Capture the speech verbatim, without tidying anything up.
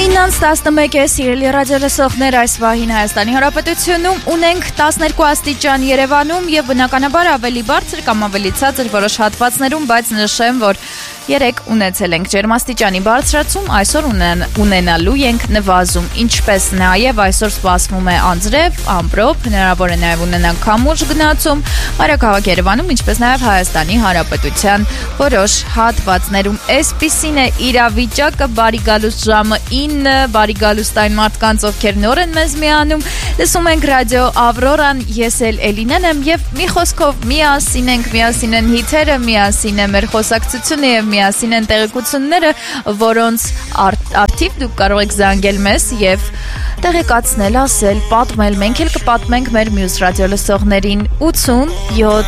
իննից տասնմեկ է, սիրելի ռադիոլսողներ, այս վահին Հայաստանի Հանրապետությունում ունենք տասներկու աստիճան Երևանում եւ բնականաբար ավելի բարձր կամ ավելի ցածր որոշ հատվածներում, բայց նշեմ, որ երեք ունեցել ենք ջերմաստիճանի բարձրացում, այսօր ունեն, ունենալու ենք նվազում, ինչպես նաև այսօր սպասվում է անձրև, ամպրոպ, հնարավոր է նաև ունենանք քամուշ գնացում, մայրաքաղաք Երևանում, ինչպես նաև Հայաստանի Հանրապետության որոշ հատվածներում։ Այսպիսին է իրավիճակը, բարի գալուստ ժամը ինը, բարի գալուստ այն մարդկանց, ովքեր նոր են մեզ միանում, լսում ենք ռադիո Ավրորան, ես էլ Էլինեն եմ եւ մի խոսքով միասին ենք, միասին են հիթերը, միասին է մեր խոսակցությունը եւ միասին են տեղեկությունները, որոնց արդիվ դուք կարող եք զանգել մեզ եւ տեղեկացնել, ասել, պատմել, մենք էլ կպատմենք մեր մյուս ռադիոլսողներին ութ յոթ